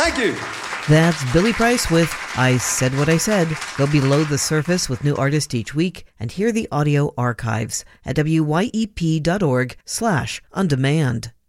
Thank you. That's Billy Price with I Said What I Said. Go below the surface with new artists each week and hear the audio archives at wyep.org/ondemand.